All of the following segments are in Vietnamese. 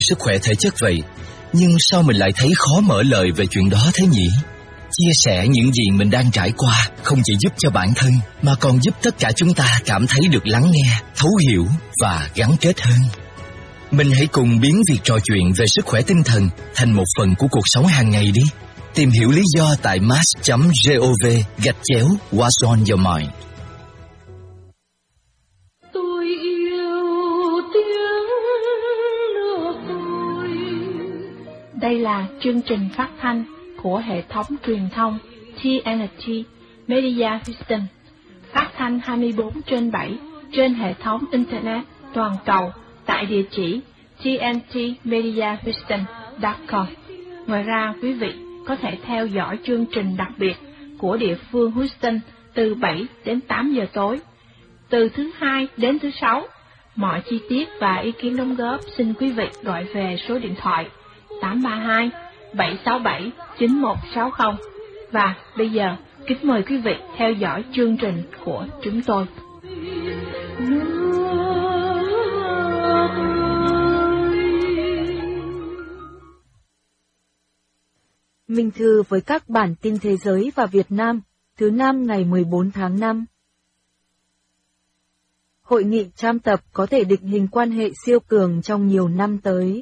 sức khỏe thể chất vậy. Nhưng sao mình lại thấy khó mở lời về chuyện đó thế nhỉ? Chia sẻ những gì mình đang trải qua không chỉ giúp cho bản thân, mà còn giúp tất cả chúng ta cảm thấy được lắng nghe, thấu hiểu và gắn kết hơn. Mình hãy cùng biến việc trò chuyện về sức khỏe tinh thần thành một phần của cuộc sống hàng ngày đi. Tìm hiểu lý do tại mass.gov/What's on your mind. Tôi yêu tiếng nước tôi. Đây là chương trình phát thanh của hệ thống truyền thông TNT Media Houston, phát thanh 24/7 trên hệ thống Internet toàn cầu tại địa chỉ tntmediahouston.com. Ngoài ra, quý vị có thể theo dõi chương trình đặc biệt của địa phương Houston từ 7 đến 8 giờ tối, từ thứ Hai đến thứ Sáu. Mọi chi tiết và ý kiến đóng góp xin quý vị gọi về số điện thoại 832 767 9160. Và bây giờ, kính mời quý vị theo dõi chương trình của chúng tôi. Minh thư với các bản tin thế giới và Việt Nam, thứ Năm ngày 14 tháng 5. Hội nghị trăm tập có thể định hình quan hệ siêu cường trong nhiều năm tới.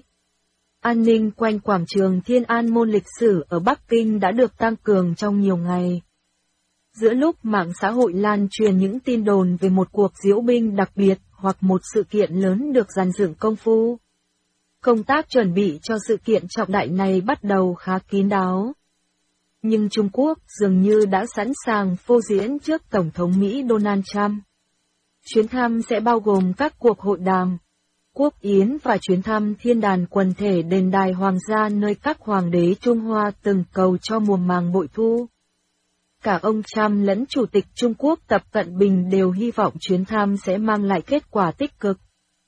An ninh quanh quảng trường Thiên An Môn lịch sử ở Bắc Kinh đã được tăng cường trong nhiều ngày. Giữa lúc mạng xã hội lan truyền những tin đồn về một cuộc diễu binh đặc biệt hoặc một sự kiện lớn được dàn dựng công phu, công tác chuẩn bị cho sự kiện trọng đại này bắt đầu khá kín đáo. Nhưng Trung Quốc dường như đã sẵn sàng phô diễn trước Tổng thống Mỹ Donald Trump. Chuyến thăm sẽ bao gồm các cuộc hội đàm, quốc yến và chuyến thăm thiên đàn quần thể đền đài hoàng gia nơi các hoàng đế Trung Hoa từng cầu cho mùa màng bội thu. Cả ông Trump lẫn Chủ tịch Trung Quốc Tập Cận Bình đều hy vọng chuyến thăm sẽ mang lại kết quả tích cực.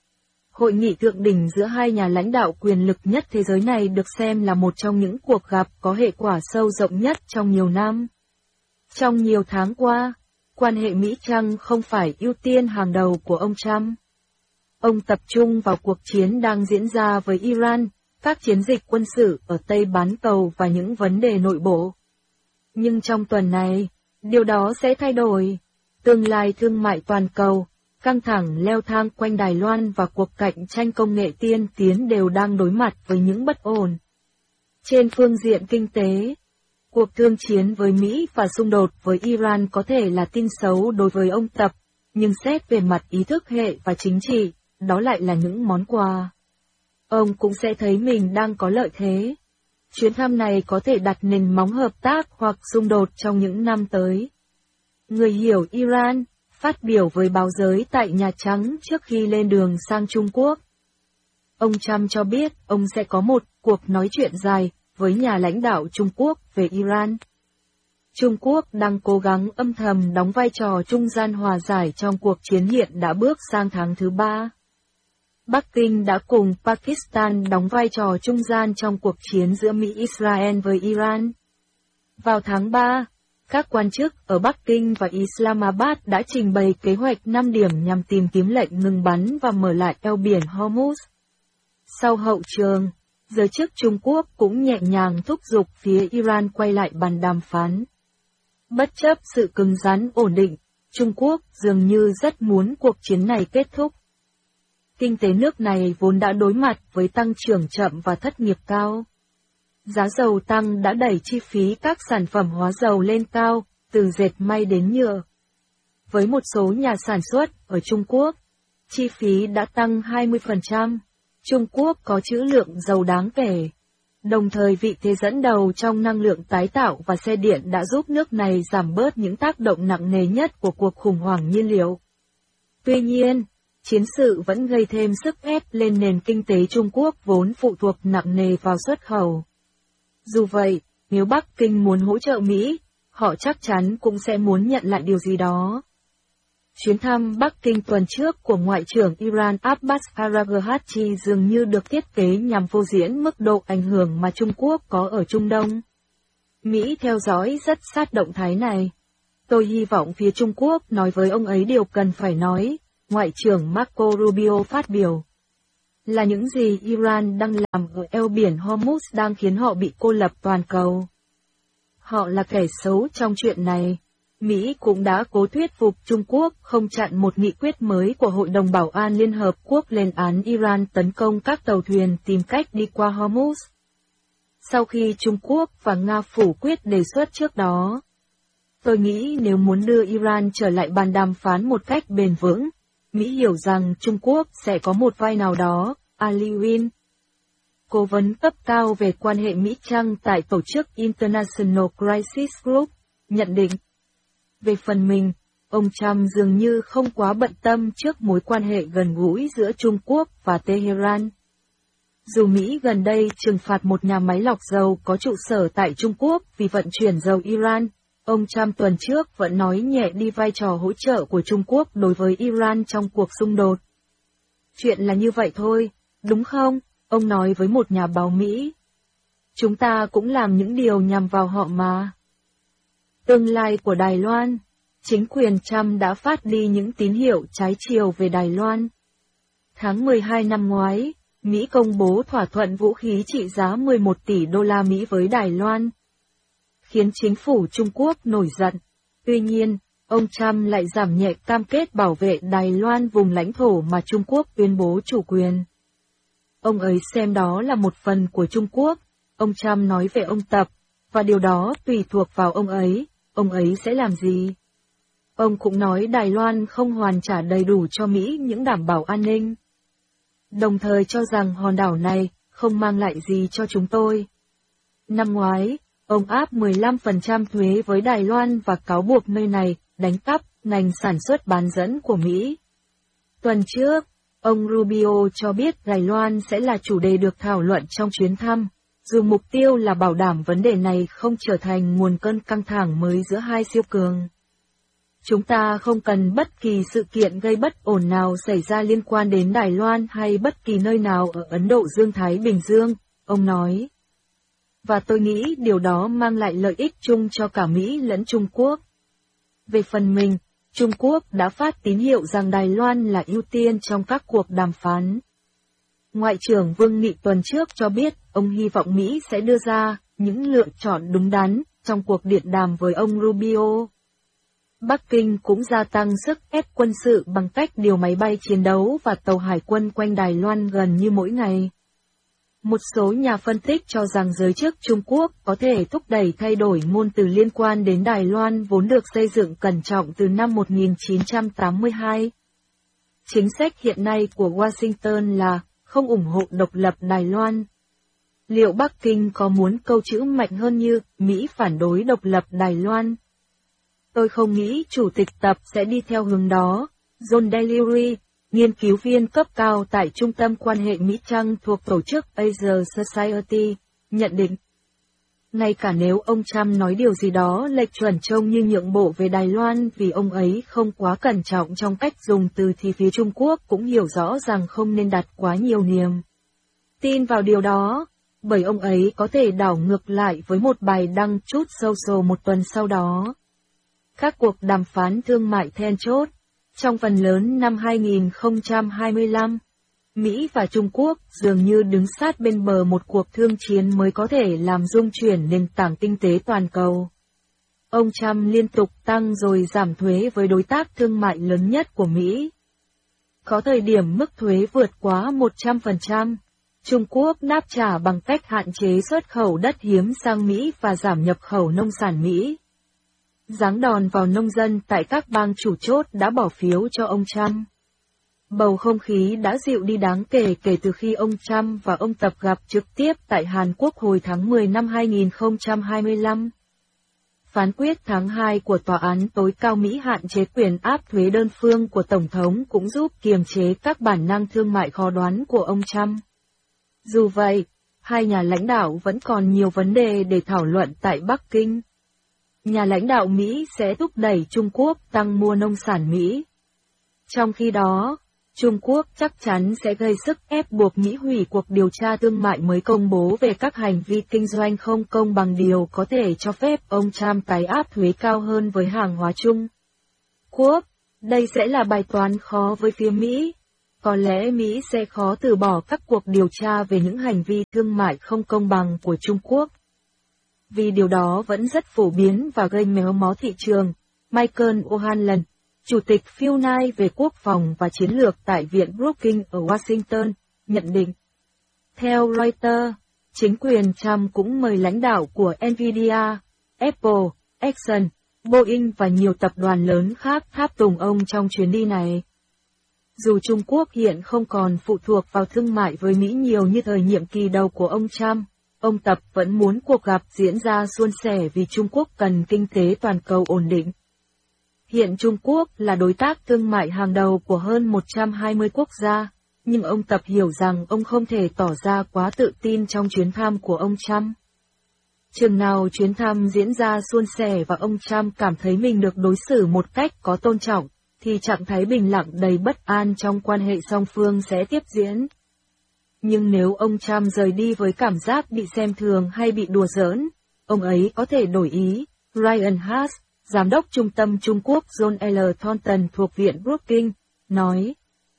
Hội nghị thượng đỉnh giữa hai nhà lãnh đạo quyền lực nhất thế giới này được xem là một trong những cuộc gặp có hệ quả sâu rộng nhất trong nhiều năm. Trong nhiều tháng qua, quan hệ Mỹ-Trăng không phải ưu tiên hàng đầu của ông Trump. Ông tập trung vào cuộc chiến đang diễn ra với Iran, các chiến dịch quân sự ở Tây Bán Cầu và những vấn đề nội bộ. Nhưng trong tuần này, điều đó sẽ thay đổi. Tương lai thương mại toàn cầu, căng thẳng leo thang quanh Đài Loan và cuộc cạnh tranh công nghệ tiên tiến đều đang đối mặt với những bất ổn. Trên phương diện kinh tế, cuộc thương chiến với Mỹ và xung đột với Iran có thể là tin xấu đối với ông Tập, nhưng xét về mặt ý thức hệ và chính trị, đó lại là những món quà. Ông cũng sẽ thấy mình đang có lợi thế. Chuyến thăm này có thể đặt nền móng hợp tác hoặc xung đột trong những năm tới. Người hiểu Iran phát biểu với báo giới tại Nhà Trắng trước khi lên đường sang Trung Quốc. Ông Trump cho biết ông sẽ có một cuộc nói chuyện dài với nhà lãnh đạo Trung Quốc về Iran. Trung Quốc đang cố gắng âm thầm đóng vai trò trung gian hòa giải trong cuộc chiến hiện đã bước sang tháng thứ 3. Bắc Kinh đã cùng Pakistan đóng vai trò trung gian trong cuộc chiến giữa Mỹ-Israel với Iran. Vào tháng 3, các quan chức ở Bắc Kinh và Islamabad đã trình bày kế hoạch 5 điểm nhằm tìm kiếm lệnh ngừng bắn và mở lại eo biển Hormuz. Sau hậu trường, giới chức Trung Quốc cũng nhẹ nhàng thúc giục phía Iran quay lại bàn đàm phán. Bất chấp sự cứng rắn ổn định, Trung Quốc dường như rất muốn cuộc chiến này kết thúc. Kinh tế nước này vốn đã đối mặt với tăng trưởng chậm và thất nghiệp cao. Giá dầu tăng đã đẩy chi phí các sản phẩm hóa dầu lên cao, từ dệt may đến nhựa. Với một số nhà sản xuất ở Trung Quốc, chi phí đã tăng 20%. Trung Quốc có trữ lượng dầu đáng kể. Đồng thời vị thế dẫn đầu trong năng lượng tái tạo và xe điện đã giúp nước này giảm bớt những tác động nặng nề nhất của cuộc khủng hoảng nhiên liệu. Tuy nhiên, chiến sự vẫn gây thêm sức ép lên nền kinh tế Trung Quốc vốn phụ thuộc nặng nề vào xuất khẩu. Dù vậy, nếu Bắc Kinh muốn hỗ trợ Mỹ, họ chắc chắn cũng sẽ muốn nhận lại điều gì đó. Chuyến thăm Bắc Kinh tuần trước của Ngoại trưởng Iran Abbas Araghchi dường như được thiết kế nhằm phô diễn mức độ ảnh hưởng mà Trung Quốc có ở Trung Đông. Mỹ theo dõi rất sát động thái này. Tôi hy vọng phía Trung Quốc nói với ông ấy điều cần phải nói, Ngoại trưởng Marco Rubio phát biểu. Là những gì Iran đang làm ở eo biển Hormuz đang khiến họ bị cô lập toàn cầu. Họ là kẻ xấu trong chuyện này. Mỹ cũng đã cố thuyết phục Trung Quốc không chặn một nghị quyết mới của Hội đồng Bảo an Liên Hợp Quốc lên án Iran tấn công các tàu thuyền tìm cách đi qua Hormuz. Sau khi Trung Quốc và Nga phủ quyết đề xuất trước đó, tôi nghĩ nếu muốn đưa Iran trở lại bàn đàm phán một cách bền vững, Mỹ hiểu rằng Trung Quốc sẽ có một vai nào đó. Ali Win, cố vấn cấp cao về quan hệ Mỹ-Trăng tại tổ chức International Crisis Group, nhận định. Về phần mình, ông Trump dường như không quá bận tâm trước mối quan hệ gần gũi giữa Trung Quốc và Tehran. Dù Mỹ gần đây trừng phạt một nhà máy lọc dầu có trụ sở tại Trung Quốc vì vận chuyển dầu Iran, ông Trump tuần trước vẫn nói nhẹ đi vai trò hỗ trợ của Trung Quốc đối với Iran trong cuộc xung đột. Chuyện là như vậy thôi, đúng không? Ông nói với một nhà báo Mỹ. Chúng ta cũng làm những điều nhằm vào họ mà. Tương lai của Đài Loan. Chính quyền Trump đã phát đi những tín hiệu trái chiều về Đài Loan. Tháng 12 năm ngoái, Mỹ công bố thỏa thuận vũ khí trị giá 11 tỷ đô la Mỹ với Đài Loan, khiến chính phủ Trung Quốc nổi giận. Tuy nhiên, ông Trump lại giảm nhẹ cam kết bảo vệ Đài Loan vùng lãnh thổ mà Trung Quốc tuyên bố chủ quyền. Ông ấy xem đó là một phần của Trung Quốc, ông Trump nói về ông Tập, và điều đó tùy thuộc vào ông ấy sẽ làm gì. Ông cũng nói Đài Loan không hoàn trả đầy đủ cho Mỹ những đảm bảo an ninh, đồng thời cho rằng hòn đảo này không mang lại gì cho chúng tôi. Năm ngoái, ông áp 15% thuế với Đài Loan và cáo buộc nơi này đánh cắp ngành sản xuất bán dẫn của Mỹ. Tuần trước, ông Rubio cho biết Đài Loan sẽ là chủ đề được thảo luận trong chuyến thăm, dù mục tiêu là bảo đảm vấn đề này không trở thành nguồn cơn căng thẳng mới giữa hai siêu cường. Chúng ta không cần bất kỳ sự kiện gây bất ổn nào xảy ra liên quan đến Đài Loan hay bất kỳ nơi nào ở Ấn Độ Dương-Thái Bình Dương, ông nói. Và tôi nghĩ điều đó mang lại lợi ích chung cho cả Mỹ lẫn Trung Quốc. Về phần mình, Trung Quốc đã phát tín hiệu rằng Đài Loan là ưu tiên trong các cuộc đàm phán. Ngoại trưởng Vương Nghị tuần trước cho biết ông hy vọng Mỹ sẽ đưa ra những lựa chọn đúng đắn trong cuộc điện đàm với ông Rubio. Bắc Kinh cũng gia tăng sức ép quân sự bằng cách điều máy bay chiến đấu và tàu hải quân quanh Đài Loan gần như mỗi ngày. Một số nhà phân tích cho rằng giới chức Trung Quốc có thể thúc đẩy thay đổi ngôn từ liên quan đến Đài Loan vốn được xây dựng cẩn trọng từ năm 1982. Chính sách hiện nay của Washington là không ủng hộ độc lập Đài Loan. Liệu Bắc Kinh có muốn câu chữ mạnh hơn như Mỹ phản đối độc lập Đài Loan? Tôi không nghĩ Chủ tịch Tập sẽ đi theo hướng đó. John Delury, nghiên cứu viên cấp cao tại Trung tâm quan hệ Mỹ-Trăng thuộc tổ chức Asia Society, nhận định. Ngay cả nếu ông Trump nói điều gì đó lệch chuẩn trông như nhượng bộ về Đài Loan vì ông ấy không quá cẩn trọng trong cách dùng từ thì phía Trung Quốc cũng hiểu rõ rằng không nên đặt quá nhiều niềm tin vào điều đó, bởi ông ấy có thể đảo ngược lại với một bài đăng chút social một tuần sau đó. Các cuộc đàm phán thương mại then chốt, trong phần lớn năm 2025, Mỹ và Trung Quốc dường như đứng sát bên bờ một cuộc thương chiến mới có thể làm rung chuyển nền tảng kinh tế toàn cầu. Ông Trump liên tục tăng rồi giảm thuế với đối tác thương mại lớn nhất của Mỹ. Có thời điểm mức thuế vượt quá 100%, Trung Quốc đáp trả bằng cách hạn chế xuất khẩu đất hiếm sang Mỹ và giảm nhập khẩu nông sản Mỹ. Giáng đòn vào nông dân tại các bang chủ chốt đã bỏ phiếu cho ông Trump. Bầu không khí đã dịu đi đáng kể kể từ khi ông Trump và ông Tập gặp trực tiếp tại Hàn Quốc hồi tháng 10 năm 2025. Phán quyết tháng 2 của Tòa án tối cao Mỹ hạn chế quyền áp thuế đơn phương của Tổng thống cũng giúp kiềm chế các bản năng thương mại khó đoán của ông Trump. Dù vậy, hai nhà lãnh đạo vẫn còn nhiều vấn đề để thảo luận tại Bắc Kinh. Nhà lãnh đạo Mỹ sẽ thúc đẩy Trung Quốc tăng mua nông sản Mỹ. Trong khi đó, Trung Quốc chắc chắn sẽ gây sức ép buộc Mỹ hủy cuộc điều tra thương mại mới công bố về các hành vi kinh doanh không công bằng điều có thể cho phép ông Trump tái áp thuế cao hơn với hàng hóa Trung Quốc. Đây sẽ là bài toán khó với phía Mỹ. có lẽ Mỹ sẽ khó từ bỏ các cuộc điều tra về những hành vi thương mại không công bằng của Trung Quốc. Vì điều đó vẫn rất phổ biến và gây méo mó thị trường. Michael O'Hanlon, Chủ tịch Phil Knight về quốc phòng và chiến lược tại Viện Brookings ở Washington, nhận định. Theo Reuters, chính quyền Trump cũng mời lãnh đạo của Nvidia, Apple, Exxon, Boeing và nhiều tập đoàn lớn khác tháp tùng ông trong chuyến đi này. Dù Trung Quốc hiện không còn phụ thuộc vào thương mại với Mỹ nhiều như thời nhiệm kỳ đầu của ông Trump, ông Tập vẫn muốn cuộc gặp diễn ra suôn sẻ vì Trung Quốc cần kinh tế toàn cầu ổn định. Hiện Trung Quốc là đối tác thương mại hàng đầu của hơn 120 quốc gia, nhưng ông Tập hiểu rằng ông không thể tỏ ra quá tự tin trong chuyến thăm của ông Trump. Chừng nào chuyến thăm diễn ra suôn sẻ và ông Trump cảm thấy mình được đối xử một cách có tôn trọng, thì trạng thái bình lặng đầy bất an trong quan hệ song phương sẽ tiếp diễn. Nhưng nếu ông Trump rời đi với cảm giác bị xem thường hay bị đùa giỡn, ông ấy có thể đổi ý. Ryan Haas, Giám đốc Trung tâm Trung Quốc John L. Thornton thuộc Viện Brookings, nói.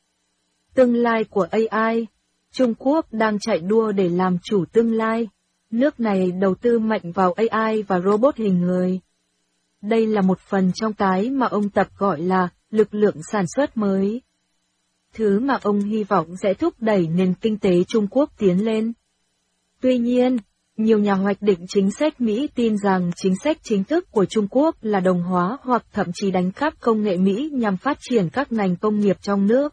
Tương lai của AI, Trung Quốc đang chạy đua để làm chủ tương lai. Nước này đầu tư mạnh vào AI và robot hình người. Đây là một phần trong cái mà ông Tập gọi là lực lượng sản xuất mới. Thứ mà ông hy vọng sẽ thúc đẩy nền kinh tế Trung Quốc tiến lên. Tuy nhiên, nhiều nhà hoạch định chính sách Mỹ tin rằng chính sách chính thức của Trung Quốc là đồng hóa hoặc thậm chí đánh cắp công nghệ Mỹ nhằm phát triển các ngành công nghiệp trong nước.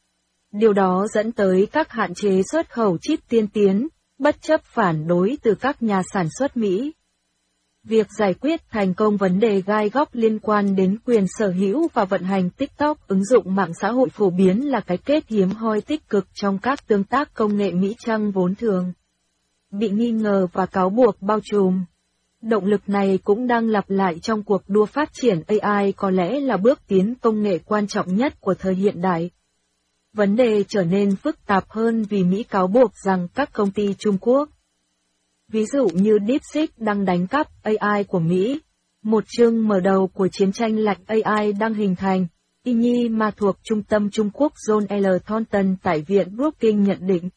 Điều đó dẫn tới các hạn chế xuất khẩu chip tiên tiến, bất chấp phản đối từ các nhà sản xuất Mỹ. Việc giải quyết thành công vấn đề gai góc liên quan đến quyền sở hữu và vận hành TikTok, ứng dụng mạng xã hội phổ biến là cái kết hiếm hoi tích cực trong các tương tác công nghệ Mỹ Trăng vốn thường bị nghi ngờ và cáo buộc bao trùm. Động lực này cũng đang lặp lại trong cuộc đua phát triển AI, có lẽ là bước tiến công nghệ quan trọng nhất của thời hiện đại. Vấn đề trở nên phức tạp hơn vì Mỹ cáo buộc rằng các công ty Trung Quốc, ví dụ như DeepSeek, đang đánh cắp AI của Mỹ. Một chương mở đầu của chiến tranh lạnh AI đang hình thành. Nhi mà thuộc Trung tâm Trung Quốc John L. Thornton tại Viện Brookings nhận định.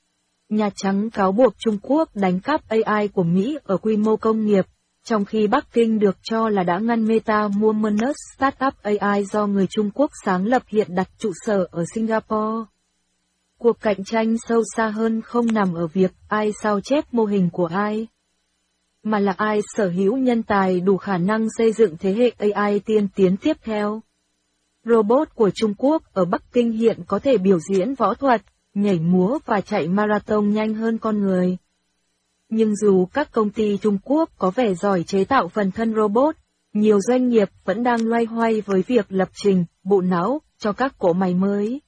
Nhà Trắng cáo buộc Trung Quốc đánh cắp AI của Mỹ ở quy mô công nghiệp, trong khi Bắc Kinh được cho là đã ngăn Meta mua Manus startup AI do người Trung Quốc sáng lập hiện đặt trụ sở ở Singapore. Cuộc cạnh tranh sâu xa hơn không nằm ở việc ai sao chép mô hình của ai, mà là ai sở hữu nhân tài đủ khả năng xây dựng thế hệ AI tiên tiến tiếp theo. Robot của Trung Quốc ở Bắc Kinh hiện có thể biểu diễn võ thuật, nhảy múa và chạy marathon nhanh hơn con người. Nhưng dù các công ty Trung Quốc có vẻ giỏi chế tạo phần thân robot, nhiều doanh nghiệp vẫn đang loay hoay với việc lập trình, bộ não, cho các cỗ máy mới.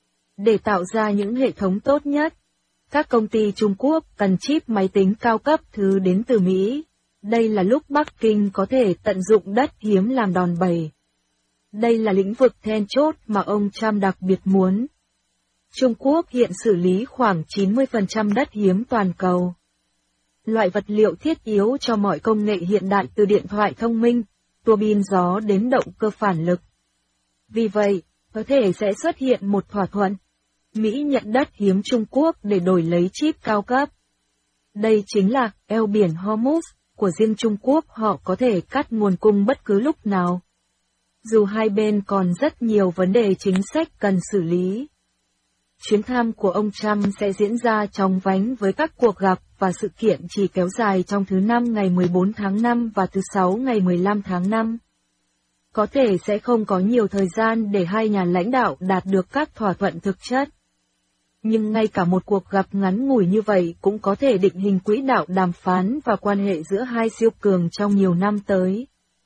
Để tạo ra những hệ thống tốt nhất, các công ty Trung Quốc cần chip máy tính cao cấp thứ đến từ Mỹ. Đây là lúc Bắc Kinh có thể tận dụng đất hiếm làm đòn bẩy. Đây là lĩnh vực then chốt mà ông Trump đặc biệt muốn. Trung Quốc hiện xử lý khoảng 90% đất hiếm toàn cầu. Loại vật liệu thiết yếu cho mọi công nghệ hiện đại từ điện thoại thông minh, tua bin gió đến động cơ phản lực. Vì vậy, có thể sẽ xuất hiện một thỏa thuận. Mỹ nhận đất hiếm Trung Quốc để đổi lấy chip cao cấp. Đây chính là eo biển Hormuz của riêng Trung Quốc, họ có thể cắt nguồn cung bất cứ lúc nào. Dù hai bên còn rất nhiều vấn đề chính sách cần xử lý. Chuyến thăm của ông Trump sẽ diễn ra chóng vánh với các cuộc gặp và sự kiện chỉ kéo dài trong thứ Năm ngày 14 tháng 5 và thứ Sáu ngày 15 tháng 5. Có thể sẽ không có nhiều thời gian để hai nhà lãnh đạo đạt được các thỏa thuận thực chất. Nhưng ngay cả một cuộc gặp ngắn ngủi như vậy cũng có thể định hình quỹ đạo đàm phán và quan hệ giữa hai siêu cường trong nhiều năm tới.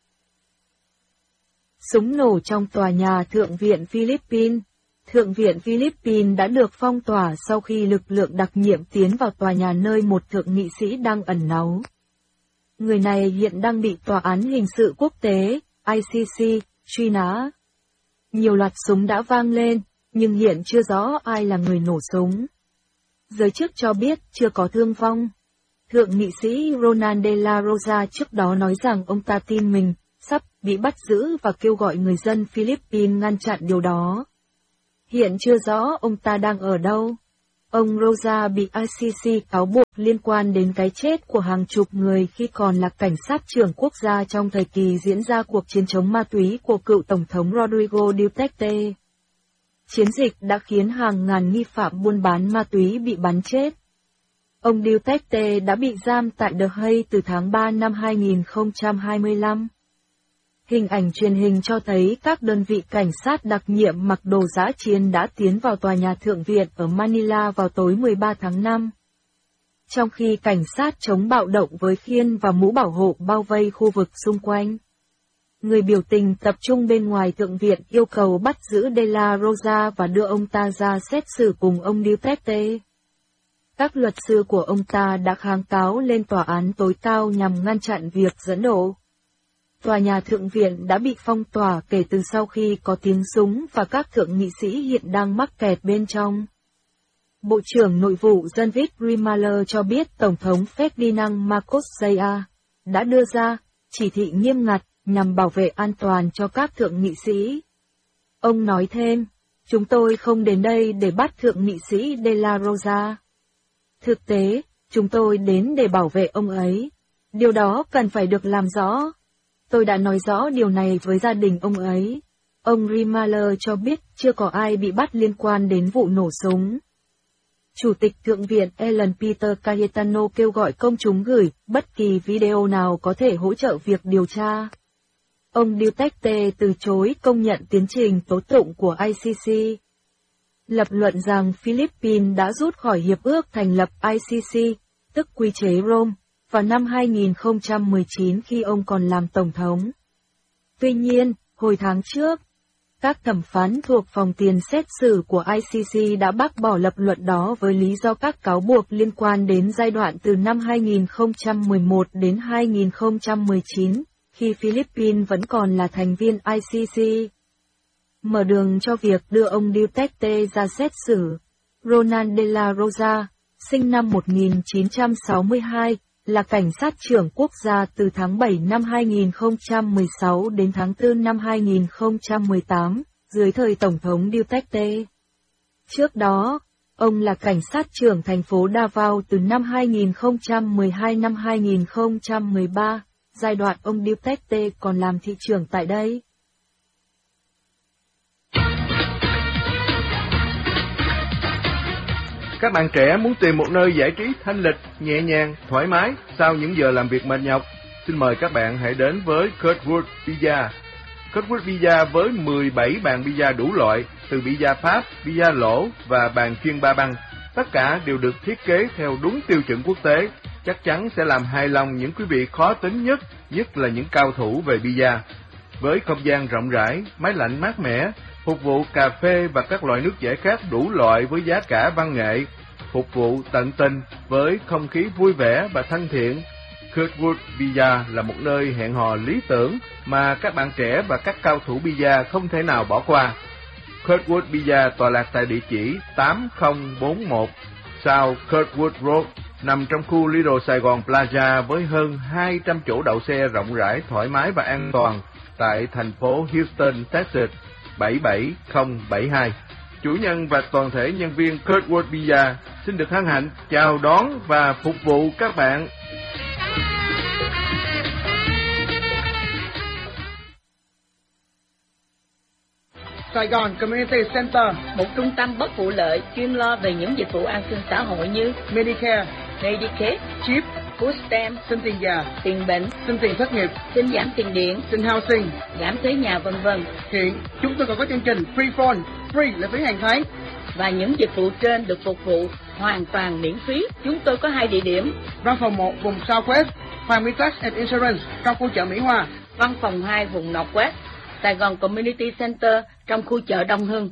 Súng nổ trong tòa nhà Thượng viện Philippines. Thượng viện Philippines đã được phong tỏa sau khi lực lượng đặc nhiệm tiến vào tòa nhà nơi một thượng nghị sĩ đang ẩn náu. Người này hiện đang bị Tòa án Hình sự Quốc tế, ICC, truy nã. Nhiều loạt súng đã vang lên, nhưng hiện chưa rõ ai là người nổ súng. Giới chức cho biết chưa có thương vong. Thượng nghị sĩ Ronald De La Rosa trước đó nói rằng ông ta tin mình sắp bị bắt giữ và kêu gọi người dân Philippines ngăn chặn điều đó. Hiện chưa rõ ông ta đang ở đâu. Ông Rosa bị ICC cáo buộc liên quan đến cái chết của hàng chục người khi còn là cảnh sát trưởng quốc gia trong thời kỳ diễn ra cuộc chiến chống ma túy của cựu Tổng thống Rodrigo Duterte. Chiến dịch đã khiến hàng ngàn nghi phạm buôn bán ma túy bị bắn chết. Ông Duterte đã bị giam tại The Hague từ tháng 3 năm 2025. Hình ảnh truyền hình cho thấy các đơn vị cảnh sát đặc nhiệm mặc đồ dã chiến đã tiến vào tòa nhà Thượng viện ở Manila vào tối 13 tháng 5. Trong khi cảnh sát chống bạo động với khiên và mũ bảo hộ bao vây khu vực xung quanh. Người biểu tình tập trung bên ngoài Thượng viện yêu cầu bắt giữ De La Rosa và đưa ông ta ra xét xử cùng ông Duterte. Các luật sư của ông ta đã kháng cáo lên tòa án tối cao nhằm ngăn chặn việc dẫn độ. Tòa nhà Thượng viện đã bị phong tỏa kể từ sau khi có tiếng súng và các thượng nghị sĩ hiện đang mắc kẹt bên trong. Bộ trưởng Nội vụ Janvick Rimaler cho biết Tổng thống Ferdinand Marcos Jr. đã đưa ra chỉ thị nghiêm ngặt nhằm bảo vệ an toàn cho các thượng nghị sĩ. Ông nói thêm, chúng tôi không đến đây để bắt thượng nghị sĩ De La Rosa. Thực tế, chúng tôi đến để bảo vệ ông ấy. Điều đó cần phải được làm rõ. Tôi đã nói rõ điều này với gia đình ông ấy. Ông Rimaler cho biết chưa có ai bị bắt liên quan đến vụ nổ súng. Chủ tịch Thượng viện Ellen Peter Cayetano kêu gọi công chúng gửi bất kỳ video nào có thể hỗ trợ việc điều tra. Ông Duterte từ chối công nhận tiến trình tố tụng của ICC. Lập luận rằng Philippines đã rút khỏi hiệp ước thành lập ICC, tức quy chế Rome, vào năm 2019 khi ông còn làm Tổng thống. Tuy nhiên, hồi tháng trước, các thẩm phán thuộc phòng tiền xét xử của ICC đã bác bỏ lập luận đó với lý do các cáo buộc liên quan đến giai đoạn từ năm 2011 đến 2019, khi Philippines vẫn còn là thành viên ICC. Mở đường cho việc đưa ông Duterte ra xét xử. Ronald De La Rosa, sinh năm 1962, là cảnh sát trưởng quốc gia từ tháng 7 năm 2016 đến tháng 4 năm 2018, dưới thời Tổng thống Duterte. Trước đó, ông là cảnh sát trưởng thành phố Davao từ năm 2012 năm 2013, giai đoạn ông Duterte còn làm thị trưởng tại đây. Các bạn trẻ muốn tìm một nơi giải trí thanh lịch, nhẹ nhàng, thoải mái sau những giờ làm việc mệt nhọc? Xin mời các bạn hãy đến với Kurtwood Pizza. Kurtwood Pizza với 17 bàn pizza đủ loại, từ pizza Pháp, pizza lỗ và bàn chuyên ba băng. Tất cả đều được thiết kế theo đúng tiêu chuẩn quốc tế, chắc chắn sẽ làm hài lòng những quý vị khó tính nhất là những cao thủ về pizza. Với không gian rộng rãi, máy lạnh mát mẻ, phục vụ cà phê và các loại nước giải khát đủ loại với giá cả văn nghệ, phục vụ tận tình với không khí vui vẻ và thân thiện. Kurtwood Pizza là một nơi hẹn hò lý tưởng mà các bạn trẻ và các cao thủ pizza không thể nào bỏ qua. Kurtwood Pizza tọa lạc tại địa chỉ 8041 South Kurtwood Road, nằm trong khu Little Sài Gòn Plaza với hơn 200 chỗ đậu xe rộng rãi, thoải mái và an toàn tại thành phố Houston, Texas 77072. Chủ nhân và toàn thể nhân viên Kurtwood Pizza xin được hân hạnh chào đón và phục vụ các bạn. Sài Gòn Community Center, một trung tâm bất vụ lợi chuyên lo về những dịch vụ an sinh xã hội như Medicare, Medicaid, CHIP, Food Stamp, xin tiền già, tiền bệnh, xin tiền thất nghiệp, xin giảm tiền điện, xin housing, giảm thuế nhà v.v. Hiện, chúng tôi còn có chương trình Free Phone, free là phí hàng tháng. Và những dịch vụ trên được phục vụ hoàn toàn miễn phí. Chúng tôi có 2 địa điểm. Văn phòng 1 vùng Southwest, Hoàng Mỹ Tax and Insurance trong khu chợ Mỹ Hòa. Văn phòng 2 vùng Northwest, Sài Gòn Community Center trong khu chợ Đông Hưng.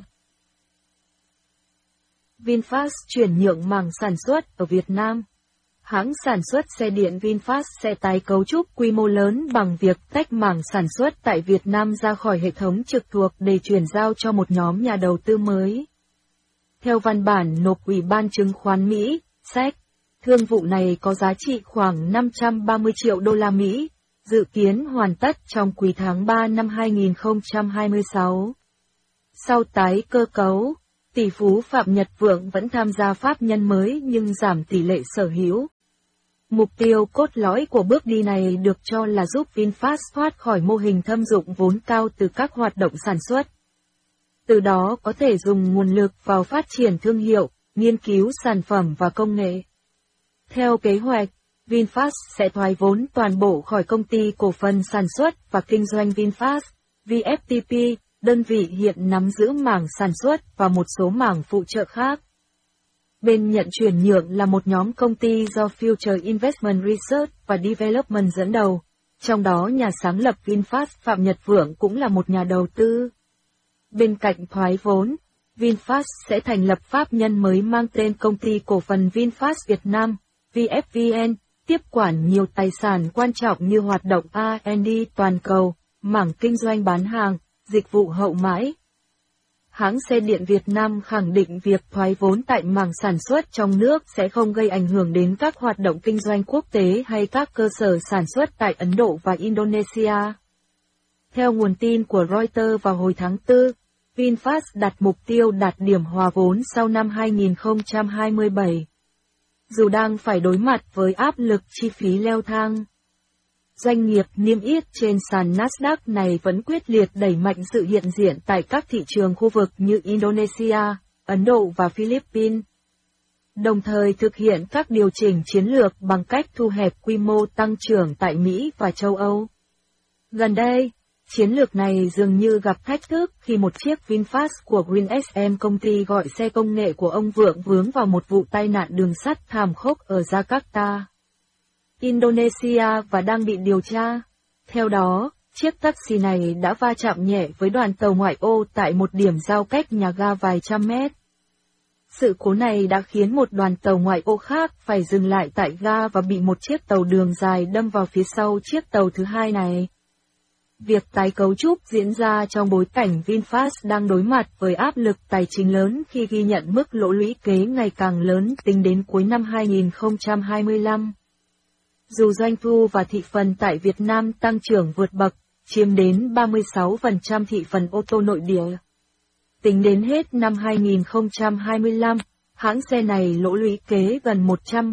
VinFast chuyển nhượng mảng sản xuất ở Việt Nam. Hãng sản xuất xe điện VinFast sẽ tái cấu trúc quy mô lớn bằng việc tách mảng sản xuất tại Việt Nam ra khỏi hệ thống trực thuộc để chuyển giao cho một nhóm nhà đầu tư mới. Theo văn bản nộp Ủy ban Chứng khoán Mỹ, SEC, thương vụ này có giá trị khoảng 530 triệu đô la Mỹ, dự kiến hoàn tất trong quý tháng 3 năm 2026. Sau tái cơ cấu, Tỷ phú Phạm Nhật Vượng vẫn tham gia pháp nhân mới nhưng giảm tỷ lệ sở hữu. Mục tiêu cốt lõi của bước đi này được cho là giúp VinFast thoát khỏi mô hình thâm dụng vốn cao từ các hoạt động sản xuất. Từ đó có thể dùng nguồn lực vào phát triển thương hiệu, nghiên cứu sản phẩm và công nghệ. Theo kế hoạch, VinFast sẽ thoái vốn toàn bộ khỏi công ty cổ phần sản xuất và kinh doanh VinFast, VFTP, đơn vị hiện nắm giữ mảng sản xuất và một số mảng phụ trợ khác. Bên nhận chuyển nhượng là một nhóm công ty do Future Investment Research và Development dẫn đầu, trong đó nhà sáng lập VinFast Phạm Nhật Vượng cũng là một nhà đầu tư. Bên cạnh thoái vốn, VinFast sẽ thành lập pháp nhân mới mang tên Công ty Cổ phần VinFast Việt Nam, VFVN, tiếp quản nhiều tài sản quan trọng như hoạt động R&D toàn cầu, mảng kinh doanh bán hàng, dịch vụ hậu mãi. Hãng xe điện Việt Nam khẳng định việc thoái vốn tại mảng sản xuất trong nước sẽ không gây ảnh hưởng đến các hoạt động kinh doanh quốc tế hay các cơ sở sản xuất tại Ấn Độ và Indonesia. Theo nguồn tin của Reuters vào hồi tháng 4, VinFast đặt mục tiêu đạt điểm hòa vốn sau năm 2027. Dù đang phải đối mặt với áp lực chi phí leo thang, doanh nghiệp niêm yết trên sàn Nasdaq này vẫn quyết liệt đẩy mạnh sự hiện diện tại các thị trường khu vực như Indonesia, Ấn Độ và Philippines. Đồng thời thực hiện các điều chỉnh chiến lược bằng cách thu hẹp quy mô tăng trưởng tại Mỹ và châu Âu. Gần đây, chiến lược này dường như gặp thách thức khi một chiếc VinFast của GreenSM, công ty gọi xe công nghệ của ông Vượng, vướng vào một vụ tai nạn đường sắt thảm khốc ở Jakarta, Indonesia và đang bị điều tra. Theo đó, chiếc taxi này đã va chạm nhẹ với đoàn tàu ngoại ô tại một điểm giao cách nhà ga vài trăm mét. Sự cố này đã khiến một đoàn tàu ngoại ô khác phải dừng lại tại ga và bị một chiếc tàu đường dài đâm vào phía sau chiếc tàu thứ hai này. Việc tái cấu trúc diễn ra trong bối cảnh VinFast đang đối mặt với áp lực tài chính lớn khi ghi nhận mức lỗ lũy kế ngày càng lớn tính đến cuối năm 2025. Dù doanh thu và thị phần tại Việt Nam tăng trưởng vượt bậc, chiếm đến 36% thị phần ô tô nội địa. Tính đến hết năm 2025, hãng xe này lỗ lũy kế gần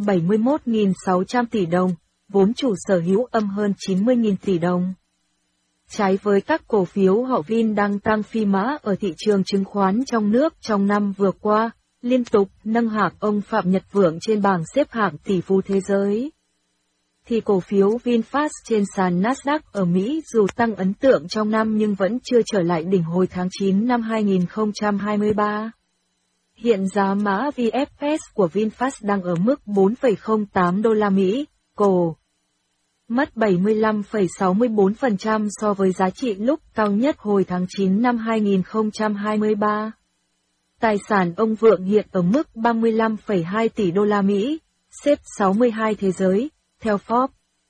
171.600 tỷ đồng, vốn chủ sở hữu âm hơn 90.000 tỷ đồng. Trái với các cổ phiếu họ Vin đang tăng phi mã ở thị trường chứng khoán trong nước trong năm vừa qua, liên tục nâng hạng ông Phạm Nhật Vượng trên bảng xếp hạng tỷ phú thế giới, thì cổ phiếu VinFast trên sàn Nasdaq ở Mỹ dù tăng ấn tượng trong năm nhưng vẫn chưa trở lại đỉnh hồi tháng 9 năm 2023. Hiện giá mã VFS của VinFast đang ở mức 4,08 đô la Mỹ, cổ, mất 75,64% so với giá trị lúc cao nhất hồi tháng 9 năm 2023. Tài sản ông Vượng hiện ở mức 35,2 tỷ đô la Mỹ, xếp 62 thế giới, theo Forbes.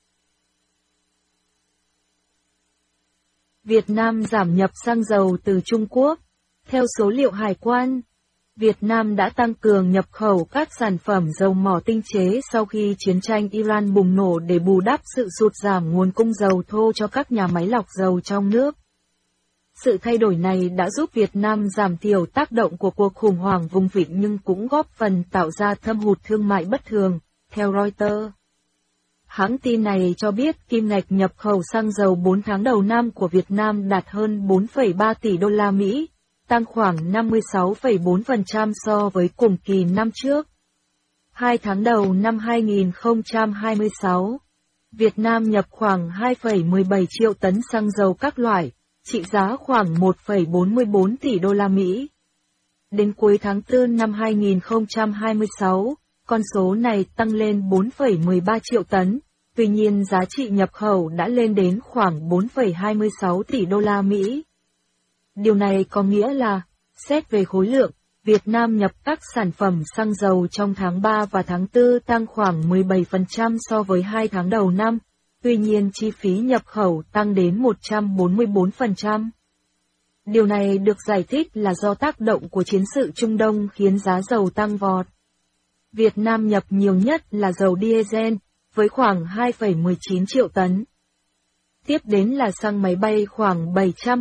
Việt Nam giảm nhập xăng dầu từ Trung Quốc. Theo số liệu hải quan, Việt Nam đã tăng cường nhập khẩu các sản phẩm dầu mỏ tinh chế sau khi chiến tranh Iran bùng nổ để bù đắp sự sụt giảm nguồn cung dầu thô cho các nhà máy lọc dầu trong nước. Sự thay đổi này đã giúp Việt Nam giảm thiểu tác động của cuộc khủng hoảng vùng vịnh nhưng cũng góp phần tạo ra thâm hụt thương mại bất thường, theo Reuters. Hãng tin này cho biết kim ngạch nhập khẩu xăng dầu 4 tháng đầu năm của Việt Nam đạt hơn 4,3 tỷ đô la Mỹ, tăng khoảng 56,4% so với cùng kỳ năm trước. 2 tháng đầu năm 2026, Việt Nam nhập khoảng 2,17 triệu tấn xăng dầu các loại, trị giá khoảng 1,44 tỷ đô la Mỹ. Đến cuối tháng 4 năm 2026, con số này tăng lên 4,13 triệu tấn, tuy nhiên giá trị nhập khẩu đã lên đến khoảng 4,26 tỷ đô la Mỹ. Điều này có nghĩa là, xét về khối lượng, Việt Nam nhập các sản phẩm xăng dầu trong tháng 3 và tháng 4 tăng khoảng 17% so với 2 tháng đầu năm, tuy nhiên chi phí nhập khẩu tăng đến 144%. Điều này được giải thích là do tác động của chiến sự Trung Đông khiến giá dầu tăng vọt. Việt Nam nhập nhiều nhất là dầu diesel, với khoảng 2,19 triệu tấn. Tiếp đến là xăng máy bay khoảng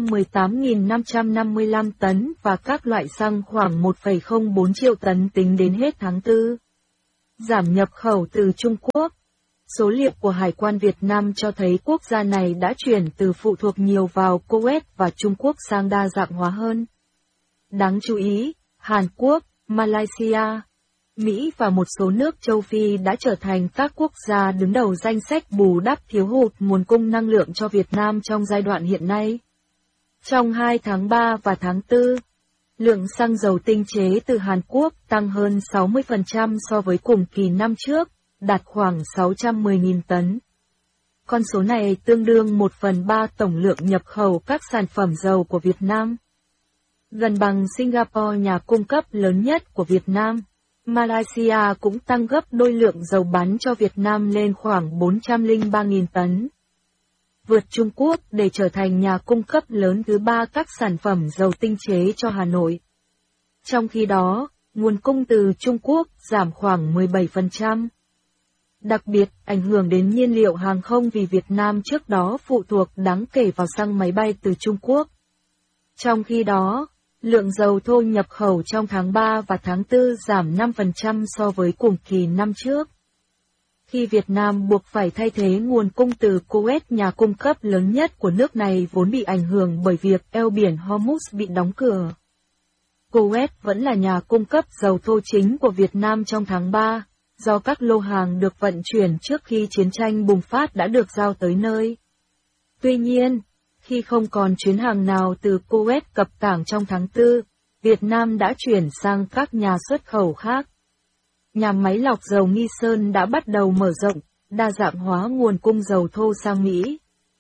718.555 tấn và các loại xăng khoảng 1,04 triệu tấn tính đến hết tháng 4. Giảm nhập khẩu từ Trung Quốc. Số liệu của Hải quan Việt Nam cho thấy quốc gia này đã chuyển từ phụ thuộc nhiều vào Kuwait và Trung Quốc sang đa dạng hóa hơn. Đáng chú ý, Hàn Quốc, Malaysia, Mỹ và một số nước châu Phi đã trở thành các quốc gia đứng đầu danh sách bù đắp thiếu hụt nguồn cung năng lượng cho Việt Nam trong giai đoạn hiện nay. Trong 2 tháng 3 và tháng 4, lượng xăng dầu tinh chế từ Hàn Quốc tăng hơn 60% so với cùng kỳ năm trước, đạt khoảng 610.000 tấn. Con số này tương đương 1/3 tổng lượng nhập khẩu các sản phẩm dầu của Việt Nam. Gần bằng Singapore, nhà cung cấp lớn nhất của Việt Nam, Malaysia cũng tăng gấp đôi lượng dầu bán cho Việt Nam lên khoảng 403.000 tấn. Vượt Trung Quốc để trở thành nhà cung cấp lớn thứ 3 các sản phẩm dầu tinh chế cho Hà Nội. Trong khi đó, nguồn cung từ Trung Quốc giảm khoảng 17%. Đặc biệt, ảnh hưởng đến nhiên liệu hàng không vì Việt Nam trước đó phụ thuộc đáng kể vào xăng máy bay từ Trung Quốc. Trong khi đó, lượng dầu thô nhập khẩu trong tháng 3 và tháng 4 giảm 5% so với cùng kỳ năm trước. Khi Việt Nam buộc phải thay thế nguồn cung từ Kuwait, nhà cung cấp lớn nhất của nước này vốn bị ảnh hưởng bởi việc eo biển Hormuz bị đóng cửa. Kuwait vẫn là nhà cung cấp dầu thô chính của Việt Nam trong tháng 3, do các lô hàng được vận chuyển trước khi chiến tranh bùng phát đã được giao tới nơi. Tuy nhiên, khi không còn chuyến hàng nào từ Kuwait cập cảng trong tháng 4, Việt Nam đã chuyển sang các nhà xuất khẩu khác. Nhà máy lọc dầu Nghi Sơn đã bắt đầu mở rộng, đa dạng hóa nguồn cung dầu thô sang Mỹ,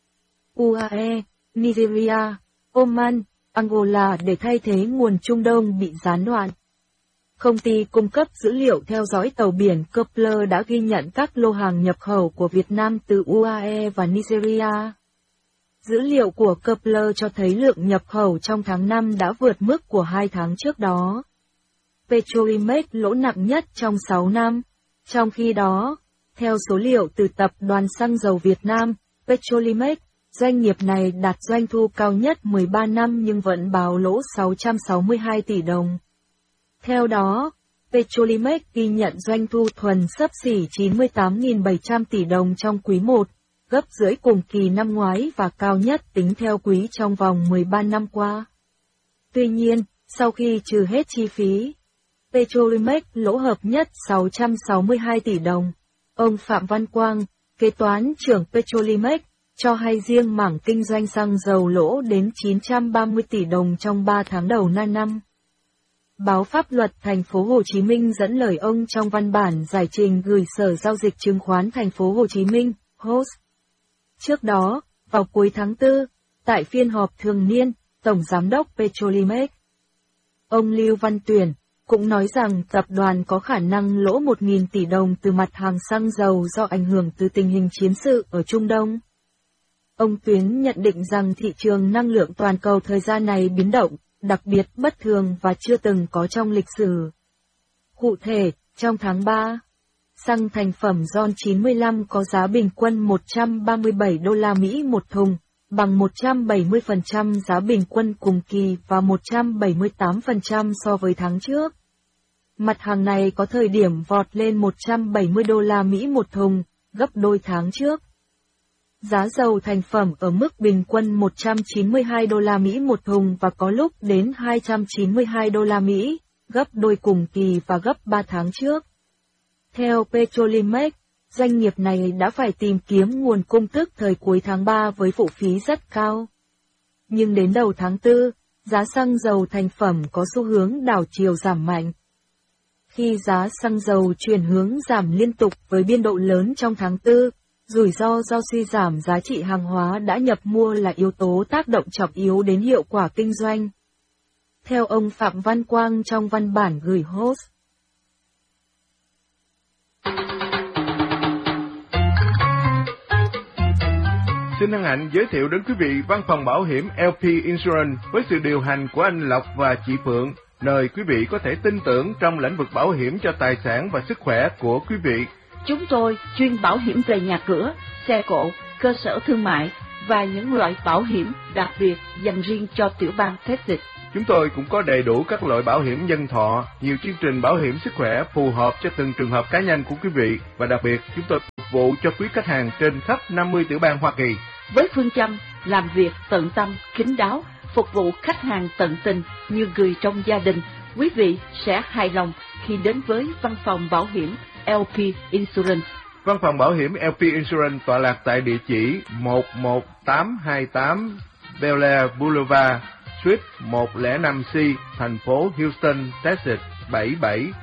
UAE, Nigeria, Oman, Angola để thay thế nguồn Trung Đông bị gián đoạn. Công ty cung cấp dữ liệu theo dõi tàu biển Kepler đã ghi nhận các lô hàng nhập khẩu của Việt Nam từ UAE và Nigeria. Dữ liệu của Kepler cho thấy lượng nhập khẩu trong tháng 5 đã vượt mức của 2 tháng trước đó. Petrolimex lỗ nặng nhất trong 6 năm. Trong khi đó, theo số liệu từ Tập đoàn Xăng dầu Việt Nam, Petrolimex, doanh nghiệp này đạt doanh thu cao nhất 13 năm nhưng vẫn báo lỗ 662 tỷ đồng. Theo đó, Petrolimex ghi nhận doanh thu thuần xấp xỉ 98.700 tỷ đồng trong quý 1, gấp rưỡi cùng kỳ năm ngoái và cao nhất tính theo quý trong vòng 13 năm qua. Tuy nhiên, sau khi trừ hết chi phí, Petrolimex lỗ hợp nhất 662 tỷ đồng. Ông Phạm Văn Quang, kế toán trưởng Petrolimex, cho hay riêng mảng kinh doanh xăng dầu lỗ đến 930 tỷ đồng trong 3 tháng đầu năm. Báo Pháp luật Thành phố Hồ Chí Minh dẫn lời ông trong văn bản giải trình gửi Sở Giao dịch Chứng khoán Thành phố Hồ Chí Minh, HOS. Trước đó, vào cuối tháng 4, tại phiên họp thường niên, Tổng Giám đốc Petrolimex, ông Lưu Văn Tuyển, cũng nói rằng tập đoàn có khả năng lỗ 1.000 tỷ đồng từ mặt hàng xăng dầu do ảnh hưởng từ tình hình chiến sự ở Trung Đông. Ông Tuyến nhận định rằng thị trường năng lượng toàn cầu thời gian này biến động, đặc biệt bất thường và chưa từng có trong lịch sử. Cụ thể, trong tháng 3, xăng thành phẩm RON 95 có giá bình quân 137 đô la Mỹ một thùng, bằng 170% giá bình quân cùng kỳ và 178% so với tháng trước. Mặt hàng này có thời điểm vọt lên 170 đô la Mỹ một thùng, gấp đôi tháng trước. Giá dầu thành phẩm ở mức bình quân 192 đô la Mỹ một thùng và có lúc đến 292 đô la Mỹ, gấp đôi cùng kỳ và gấp 3 tháng trước. Theo Petrolimex, doanh nghiệp này đã phải tìm kiếm nguồn cung tức thời cuối tháng 3 với phụ phí rất cao. Nhưng đến đầu tháng 4, giá xăng dầu thành phẩm có xu hướng đảo chiều giảm mạnh. Khi giá xăng dầu chuyển hướng giảm liên tục với biên độ lớn trong tháng 4, rủi ro do suy giảm giá trị hàng hóa đã nhập mua là yếu tố tác động trọng yếu đến hiệu quả kinh doanh. Theo ông Phạm Văn Quang trong văn bản gửi HOS. Xin hân hạnh giới thiệu đến quý vị văn phòng bảo hiểm LP Insurance với sự điều hành của anh Lộc và chị Phượng, nơi quý vị có thể tin tưởng trong lĩnh vực bảo hiểm cho tài sản và sức khỏe của quý vị. Chúng tôi chuyên bảo hiểm về nhà cửa, xe cộ, cơ sở thương mại, và những loại bảo hiểm đặc biệt dành riêng cho tiểu bang Texas. Chúng tôi cũng có đầy đủ các loại bảo hiểm nhân thọ, nhiều chương trình bảo hiểm sức khỏe phù hợp cho từng trường hợp cá nhân của quý vị, và đặc biệt chúng tôi phục vụ cho quý khách hàng trên khắp 50 tiểu bang Hoa Kỳ. Với phương châm làm việc tận tâm, kín đáo, phục vụ khách hàng tận tình như người trong gia đình, quý vị sẽ hài lòng khi đến với văn phòng bảo hiểm LP Insurance. Văn phòng bảo hiểm LP Insurance tọa lạc tại địa chỉ 11828 Bel Air Boulevard, Suite 105C, thành phố Houston, Texas 77